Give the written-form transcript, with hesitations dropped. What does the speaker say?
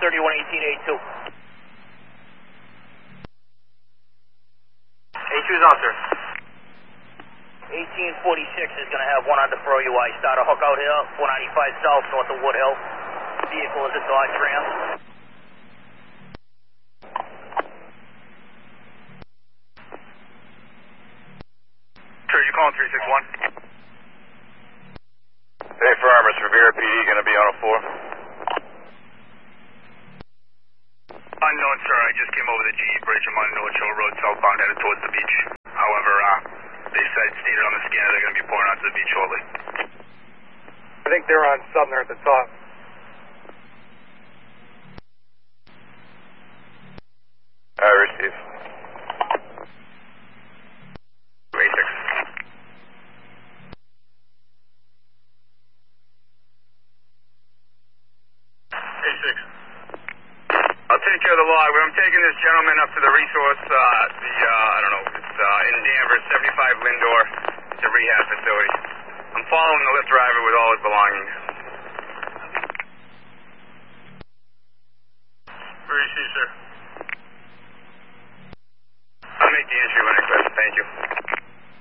3118A2. A2's on, sir. 1846 is going to have one on defer UI. Start a hook out here, 495 south, north of Wood Hill. Vehicle is a Dodge Ram. Sure, you calling 361? Hey, for Armors, Rivera PD, going to be on a 4? Unknown, sir. I just came over the GE Bridge. I'm on North Shore Road, southbound, headed towards the beach. However, they said, stated on the scanner, they're going to be pouring onto the beach shortly. I think they're on Sumner at the top. I receive. A6. A6. I'll take care of the log, but I'm taking this gentleman up to the resource, I don't know, it's in Danvers, 75 Lindor. It's a rehab facility. I'm following the Lyft driver with all his belongings. Where is he, sir?